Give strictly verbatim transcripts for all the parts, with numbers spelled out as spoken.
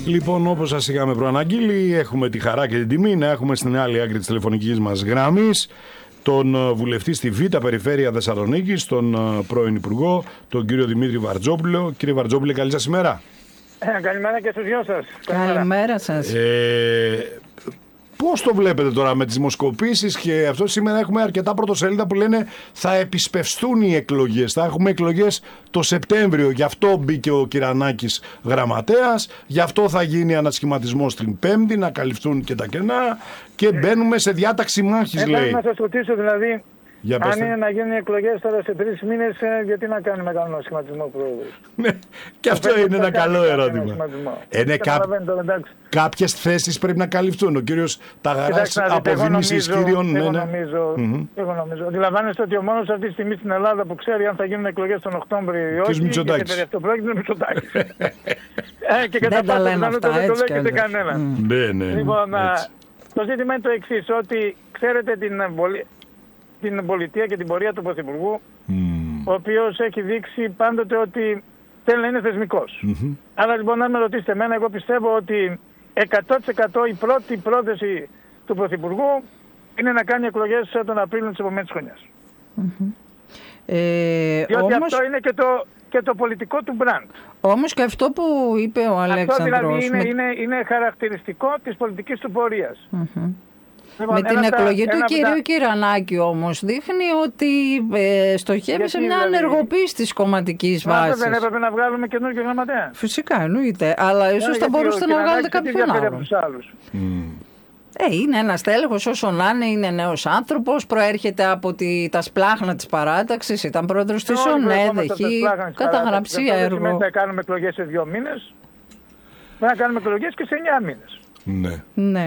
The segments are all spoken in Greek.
Λοιπόν, όπως σας είχαμε προαναγγείλει, έχουμε τη χαρά και την τιμή να έχουμε στην άλλη άκρη της τηλεφωνικής μας γραμμής τον βουλευτή στη Β' Περιφέρεια Θεσσαλονίκης, τον πρώην Υπουργό, τον κύριο Δημήτρη Βαρτζόπουλο. Κύριε Βαρτζόπουλε, καλή σας ημέρα. Ε, καλημέρα και στους δυο σας. Καλημέρα σας. Ε, πώς το βλέπετε τώρα με τις δημοσκοπήσεις και αυτό? Σήμερα έχουμε αρκετά πρωτοσέλιδα που λένε θα επισπευστούν οι εκλογές, θα έχουμε εκλογές το Σεπτέμβριο, γι' αυτό μπήκε ο Κυρανάκης γραμματέας, γι' αυτό θα γίνει ανασχηματισμός την Πέμπτη, να καλυφθούν και τα κενά και μπαίνουμε σε διάταξη μάχης, ε, λέει. Να σας ρωτήσω δηλαδή, για αν είναι να γίνουν εκλογές τώρα σε τρεις μήνες, γιατί να κάνουμε κανένα σχηματισμό πρόεδρου? Ναι, και αυτό είναι ένα καλό ερώτημα. Είναι κά... κάποιες θέσεις πρέπει να καλυφθούν. Ο κύριος Ταγαράς αποδημήσει ισχύριων. Εγώ νομίζω, mm-hmm. εγώ νομίζω. Αντιλαμβάνεστε ότι ο μόνος αυτή τη στιγμή στην Ελλάδα που ξέρει αν θα γίνουν εκλογές τον Οκτώβριο ή όχι, και περί αυτό πρόκειται είναι ο Μητσοτάκης. Και κατά πάσα πιθανότητα δεν το δέχεται κανένα. Λοιπόν, το ζήτημα είναι το εξής, ότι ξέρετε την πολιτεία και την πορεία του Πρωθυπουργού, mm. ο οποίος έχει δείξει πάντοτε ότι θέλει να είναι θεσμικός. Mm-hmm. Άρα λοιπόν, αν με ρωτήσετε εμένα, εγώ πιστεύω ότι εκατό τοις εκατό η πρώτη πρόθεση του Πρωθυπουργού είναι να κάνει εκλογές τον Απρίλιο της επόμενης χρονιάς. Mm-hmm. Ε, Διότι όμως... αυτό είναι και το, και το πολιτικό του μπραντ. Όμως και αυτό που είπε ο Αλέξανδρος... Αυτό δηλαδή είναι, με... είναι, είναι χαρακτηριστικό της πολιτικής του πορείας. Mm-hmm. Λοιπόν, με την εκλογή τα, του κυρίου τα... Κυρανάκη όμως δείχνει ότι ε, στοχεύει σε μια δηλαδή... ανεργοποίηση της κομματικής βάσης. Δεν έπρεπε να βγάλουμε καινούργιο γραμματέα. Φυσικά, εννοείται. Αλλά ίσως yeah, θα μπορούσατε να βγάλετε κάποιον άλλο. Mm. Ε, είναι ένας τέλεχος όσο να είναι, είναι νέος άνθρωπος, προέρχεται από τη, τα σπλάχνα της παράταξης, ήταν πρόεδρος της ΟΝΕΔ, έχει καταγραψεί έργο. Δεν θα κάνουμε εκλογές σε δύο μήνες, θα κάνουμε εκλογές και σε εννιά μήνες. Ναι. Ναι.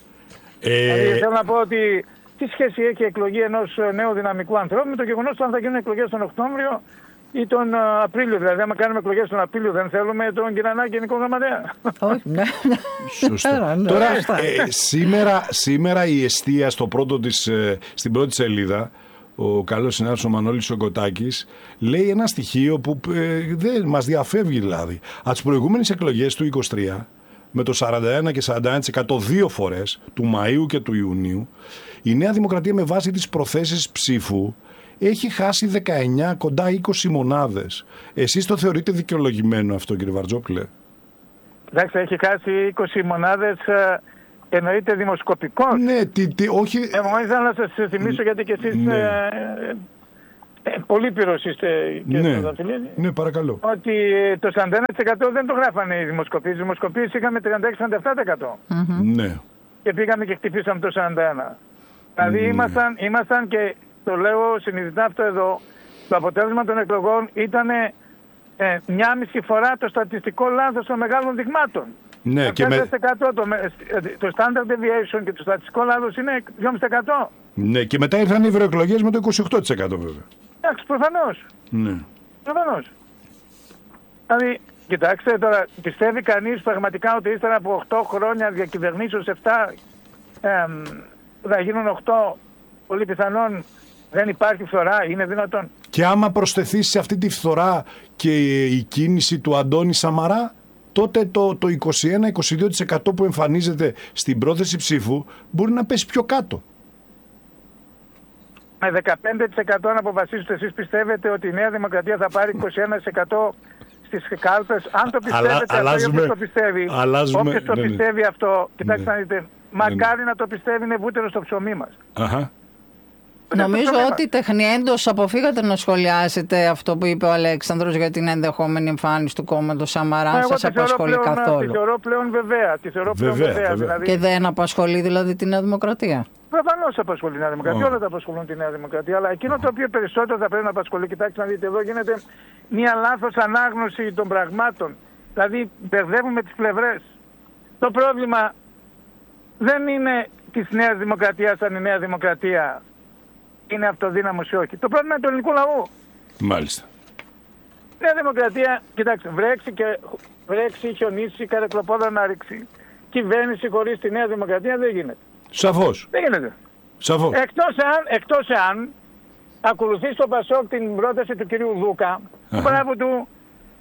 Ε... Δηλαδή, θέλω να πω ότι τι σχέση έχει η εκλογή ενός νέου δυναμικού ανθρώπου με το γεγονός ότι αν θα γίνουν εκλογές τον Οκτώβριο ή τον Απρίλιο. Δηλαδή, άμα κάνουμε εκλογές τον Απρίλιο, δεν θέλουμε τον Κυρανάκη γενικό γραμματέα. Όχι, ναι. Σωστό. Τώρα, ε, σήμερα, σήμερα η εστία στο πρώτο της, ε, στην πρώτη σελίδα, ο καλός συνάδελφος ο Μανώλης Σοκοτάκης λέει ένα στοιχείο που ε, δεν μας διαφεύγει δηλαδή. Από τις προηγούμενες εκλογές του είκοσι τρία, με το σαράντα ένα και σαράντα ένα τοις εκατό δύο φορές, του Μαΐου και του Ιουνίου, η Νέα Δημοκρατία με βάση τις προθέσεις ψήφου έχει χάσει δεκαεννιά, κοντά είκοσι μονάδες. Εσείς το θεωρείτε δικαιολογημένο αυτό, κύριε Βαρτζόπουλε? Εντάξει, έχει χάσει είκοσι μονάδες, εννοείται δημοσκοπικός. Ναι, τι, τι, όχι... Εγώ ήθελα να σας θυμίσω, γιατί και εσείς ναι. ε, ε, πολύ πυρός είστε, κύριε Δαφιλίδη. Ναι, παρακαλώ. Ότι το σαράντα ένα τοις εκατό δεν το γράφανε οι δημοσκοπήσεις. Οι δημοσκοπήσεις είχαμε τριάντα έξι με τριάντα επτά τοις εκατό. Mm-hmm. Ναι. Και πήγαμε και χτυπήσαμε το σαράντα ένα. Δηλαδή mm. ήμασταν, ήμασταν και το λέω συνειδητά αυτό εδώ, το αποτέλεσμα των εκλογών ήταν ε, μια μισή φορά το στατιστικό λάθος των μεγάλων δειγμάτων. Ναι, και με... το, το standard deviation και το στατιστικό λάθος είναι δυόμισι τοις εκατό. Ναι, και μετά ήρθαν οι ευρωεκλογές με το είκοσι οκτώ τοις εκατό βέβαια. Εντάξει, προφανώς. Ναι. Προφανώς. Δηλαδή, κοιτάξτε τώρα, πιστεύει κανείς πραγματικά ότι ύστερα από οκτώ χρόνια διακυβερνήσεως, επτά ε, θα γίνουν οκτώ, πολύ πιθανόν δεν υπάρχει φθορά, είναι δυνατόν? Και άμα προσθεθεί σε αυτή τη φθορά και η κίνηση του Αντώνη Σαμαρά, τότε το, το είκοσι ένα με είκοσι δύο τοις εκατό που εμφανίζεται στην πρόθεση ψήφου μπορεί να πέσει πιο κάτω. Με δεκαπέντε τοις εκατό αν αποφασίσετε, εσείς πιστεύετε ότι η Νέα Δημοκρατία θα πάρει είκοσι ένα τοις εκατό στις κάλπες? Αν το πιστεύετε, Αλλα, αυτό, όποιος το πιστεύει, αλλάζουμε, όποιος το ναι, πιστεύει ναι. αυτό, κοιτάξτε ναι. να δείτε, μακάρι ναι. να το πιστεύει, είναι βούτυρο στο ψωμί μας. Αχα. Νομίζω ότι τεχνιέντως αποφύγατε να σχολιάσετε αυτό που είπε ο Αλέξανδρος για την ενδεχόμενη εμφάνιση του κόμματος Σαμαρά. Δεν σας απασχολεί πλέον, καθόλου? Τη θεωρώ πλέον βεβαία. Τη θεωρώ πλέον βέβαια, βεβαία βέβαια. δηλαδή. Και δεν απασχολεί δηλαδή τη Νέα Δημοκρατία? Προφανώς απασχολεί τη Νέα Δημοκρατία. Oh. Όλα τα απασχολούν τη Νέα Δημοκρατία. Αλλά εκείνο oh. το οποίο περισσότερο θα πρέπει να απασχολεί, κοιτάξτε να δείτε, εδώ γίνεται μια λάθος ανάγνωση των πραγμάτων. Δηλαδή μπερδεύουμε τις πλευρές. Το πρόβλημα δεν είναι της Νέας Δημοκρατίας αν η Νέα Δημοκρατία είναι αυτοδύναμος ή όχι. Το πρόβλημα είναι του ελληνικού λαού. Μάλιστα. Η Νέα Δημοκρατία, κοιτάξτε, βρέξει και βρέξει, χιονίσει, καρεκλοπόδα να ρίξει. Κυβέρνηση χωρίς τη Νέα Δημοκρατία δεν γίνεται. Σαφώς. Δεν γίνεται. Σαφώς. Εκτός εάν, εκτός εάν ακολουθεί στο Πασόκ την πρόταση του κυρίου Δούκα, μπράβο του,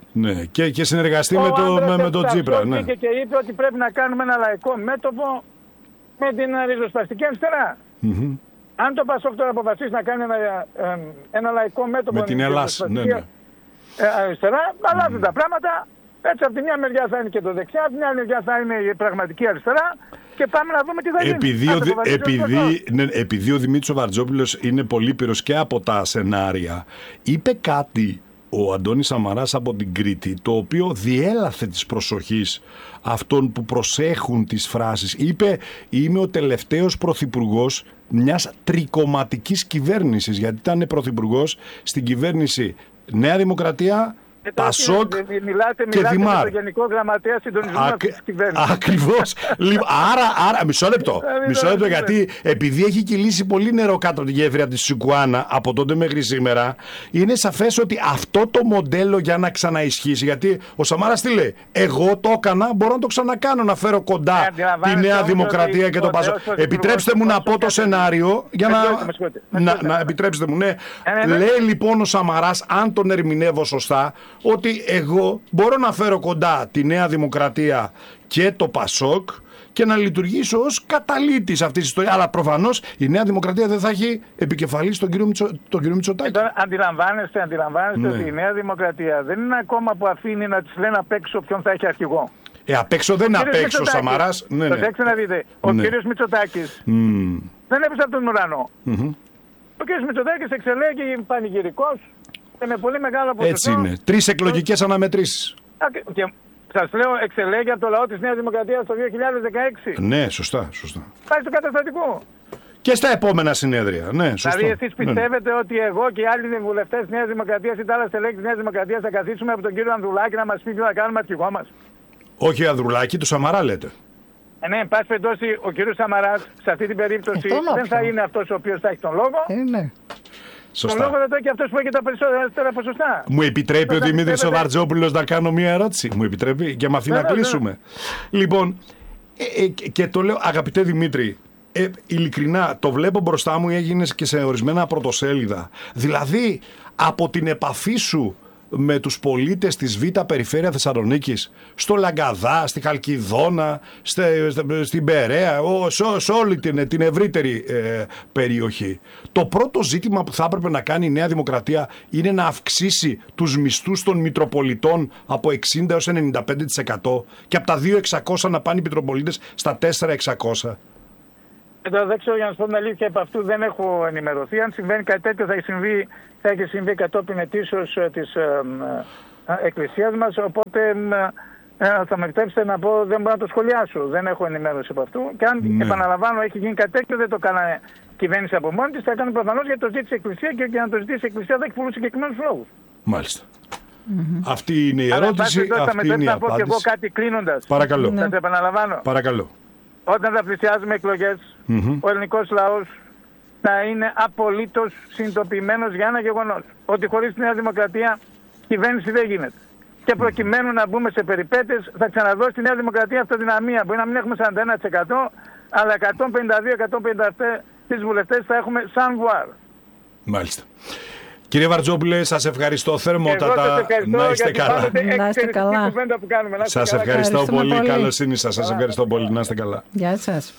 Ναι, και, και συνεργαστεί ο με το, με, με το Τσίπρα. Ναι. Και, και είπε ότι πρέπει να κάνουμε ένα λαϊκό μέτωπο με την ριζοσπαστική αριστερά. Mm-hmm. Αν το Πασόκ τώρα αποφασίσει να κάνει ένα, ε, ένα λαϊκό μέτωπο με την Ελλάδα, ναι, ναι. αριστερά, αλλάζουν τα πράγματα. Έτσι από τη μια μεριά θα είναι και το δεξιά, από την άλλη μεριά θα είναι η πραγματική αριστερά και πάμε να δούμε τι θα γίνει. Επειδή, ο, επειδή, ναι, επειδή ο Δημήτρης Βαρτζόπουλος είναι πολύπειρος και από τα σενάρια, είπε κάτι ο Αντώνης Σαμαράς από την Κρήτη, το οποίο διέλαθε της προσοχής αυτών που προσέχουν τις φράσεις. Είπε, είμαι ο τελευταίος πρωθυπουργός μιας τρικομματικής κυβέρνησης, γιατί ήταν πρωθυπουργός στην κυβέρνηση Νέα Δημοκρατία, Πασόκ μιλάτε, και μιλάτε Δημάρ. Με τον Γενικό Γραμματέα Συντονισμού Ακ... της κυβέρνησης. Ακριβώς. άρα, άρα, μισό λεπτό. μισό λεπτό γιατί επειδή έχει κυλήσει πολύ νερό κάτω από τη γέφυρα της Σικουάνα από τότε μέχρι σήμερα, είναι σαφές ότι αυτό το μοντέλο για να ξαναισχύσει, γιατί ο Σαμάρας τι λέει, εγώ το έκανα, μπορώ να το ξανακάνω, να φέρω κοντά τη Νέα Δημοκρατία και το Πασόκ. Επιτρέψτε μου να πω το σενάριο για να... να, να επιτρέψτε μου, ναι. Λέει λοιπόν ο Σαμαράς, αν τον ερμηνεύω σωστά, ότι εγώ μπορώ να φέρω κοντά τη Νέα Δημοκρατία και το Πασόκ και να λειτουργήσω ως καταλύτης αυτής της ιστορίας. Αλλά προφανώς η Νέα Δημοκρατία δεν θα έχει επικεφαλής τον κύριο, Μητσο, τον κύριο Μητσοτάκη. Τώρα αντιλαμβάνεστε, αντιλαμβάνεστε ναι. ότι η Νέα Δημοκρατία δεν είναι ακόμα που αφήνει να της λένε απ' έξω ποιον θα έχει αρχηγό. Ε, απ' έξω δεν είναι απ' έξω ο Σαμαράς. Ναι, ναι. Προσέξτε να δείτε, ο ναι. κύριος Μητσοτάκης mm. δεν έπεσε από τον ουρανό. Mm-hmm. Ο κύριος Μητσοτάκης εξελέγει πανηγυρικός. Με πολύ μεγάλο ποσοστό. Έτσι είναι. Τρεις εκλογικές αναμετρήσεις. Και σας λέω, εξελέγει από το λαό της Νέας Δημοκρατίας το δύο χιλιάδες δεκαέξι. Ναι, σωστά, σωστά. Πάει στο καταστατικό. Και στα επόμενα συνέδρια. Ναι, σωστά. Δηλαδή, εσείς πιστεύετε ναι. ότι εγώ και οι άλλοι βουλευτές της Νέας Δημοκρατίας ή τα άλλα στελέχη της Νέας Δημοκρατίας θα καθίσουμε από τον κύριο Ανδρουλάκη να μας πει τι θα κάνουμε αρχηγό μας? Όχι Ανδρουλάκη, του Σαμαρά λέτε. Ε, ναι, εν πάση περιπτώσει, ο κύριος Σαμαράς σε αυτή την περίπτωση ε, δεν θα είναι αυτός ο οποίος θα έχει τον λόγο. Ε, ναι. Σωστά. Το λόγο δεν το έχει αυτός που έχει τα περισσότερα ποσοστά. Μου επιτρέπει ο Δημήτρης ο Βαρτζόπουλος να κάνω μία ερώτηση? Μου επιτρέπει και με αφήνει να κλείσουμε. Λοιπόν, ε, ε, και το λέω αγαπητέ Δημήτρη, ε, ειλικρινά το βλέπω μπροστά μου, έγινες και σε ορισμένα πρωτοσέλιδα. Δηλαδή από την επαφή σου με τους πολίτες της Β' Περιφέρεια Θεσσαλονίκης, στο Λαγκαδά, στη Χαλκιδόνα, στε, στε, στην Περαία, ο, σε, σε όλη την, την ευρύτερη ε, περιοχή. Το πρώτο ζήτημα που θα έπρεπε να κάνει η Νέα Δημοκρατία είναι να αυξήσει τους μισθούς των Μητροπολιτών από εξήντα έως ενενήντα πέντε τοις εκατό και από τα δύο χιλιάδες εξακόσια να πάνε οι Μητροπολίτες στα τέσσερα χιλιάδες εξακόσια. Εδώ δεν ξέρω, για να σου πω την αλήθεια, από αυτού δεν έχω ενημερωθεί. Αν συμβαίνει κάτι τέτοιο θα έχει συμβεί, θα έχει συμβεί κατόπιν ετήσεως της ε, ε, Εκκλησίας μας, οπότε ε, θα με επιτρέψετε να πω, δεν μπορώ να το σχολιάσω. Δεν έχω ενημέρωση από αυτού. Και αν, ναι. επαναλαμβάνω, έχει γίνει κάτι τέτοιο, δεν το έκανα κυβέρνηση από μόνη της, θα έκανε προφανώς γιατί το ζήτησε η Εκκλησία και για να το ζητήσει η Εκκλησία θα έχει πολλούς συγκεκριμένους λόγους. Μάλιστα. Mm-hmm. Αυτή είναι η ερώτηση, Αλλά, αυτή είναι η να απάντηση. πω και εγώ κάτι κλείνοντας. Παρακαλώ. Θα το επαναλαμβάνω. Παρακαλώ. Όταν θα πλησιάζουμε εκλογές, mm-hmm. ο ελληνικός λαός θα είναι απολύτως συνειδητοποιημένος για ένα γεγονός. Ότι χωρίς τη Νέα Δημοκρατία κυβέρνηση δεν γίνεται. Και προκειμένου να μπούμε σε περιπέτειες, θα ξαναδώσει τη Νέα Δημοκρατία αυτοδυναμία. Μπορεί να μην έχουμε σαράντα ένα τοις εκατό, αλλά εκατόν πενήντα δύο με εκατόν πενήντα επτά τις βουλευτές θα έχουμε σαν βουάρ. Μάλιστα. Κύριε Βαρτζόπουλε, σας ευχαριστώ θερμότατα. Να είστε καλά. Να είστε καλά. Σας ευχαριστώ πολύ. πολύ. Καλοσύνη σας. Σας ευχαριστώ πολύ. Να είστε καλά. Γεια σας.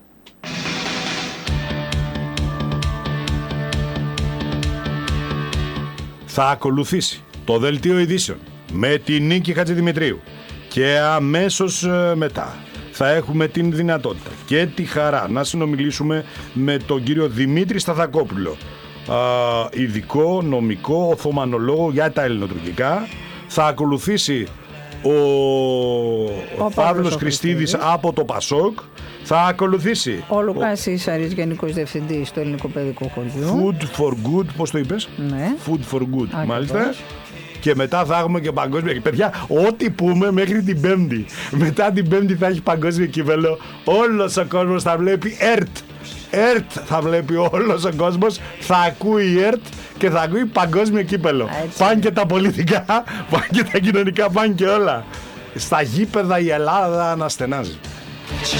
Θα ακολουθήσει το Δελτίο Ειδήσεων με τη Νίκη Χατζηδημητρίου και αμέσως μετά θα έχουμε την δυνατότητα και τη χαρά να συνομιλήσουμε με τον κύριο Δημήτρη Σταθακόπουλο, ειδικό νομικό οθωμανολόγο για τα ελληνοτουρκικά. Θα ακολουθήσει ο, ο Παύλος Χριστίδης από το Πασόκ. Θα ακολουθήσει ο Λουκάς Ίσαρης, Γενικός Διευθυντής του Ελληνικού Παιδικού Χωριού. Food for Good, πώς το είπες? Ναι. Food for Good, Άκριτος. Μάλιστα. Και μετά θα έχουμε και παγκόσμια. Παιδιά, ό,τι πούμε μέχρι την Πέμπτη. Μετά την Πέμπτη θα έχει παγκόσμιο κύπελλο. Όλος ο κόσμος θα βλέπει ΕΡΤ. ΕΡΤ θα βλέπει όλος ο κόσμος. Θα ακούει ΕΡΤ και θα ακούει παγκόσμιο κύπελλο. Πάνε και τα πολιτικά, πάνε και τα κοινωνικά, πάνε και όλα. Στα γήπεδα η Ελλάδα αναστενάζει.